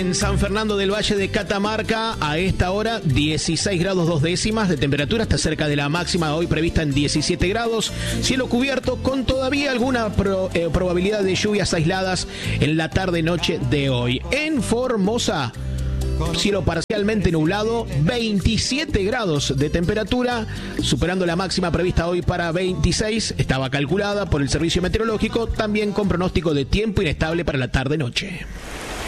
En San Fernando del Valle de Catamarca, a esta hora, 16 grados 2 décimas de temperatura, está cerca de la máxima hoy prevista en 17 grados. Cielo cubierto con todavía alguna probabilidad de lluvias aisladas en la tarde-noche de hoy. En Formosa, cielo parcialmente nublado, 27 grados de temperatura, superando la máxima prevista hoy para 26. Estaba calculada por el servicio meteorológico, también con pronóstico de tiempo inestable para la tarde-noche.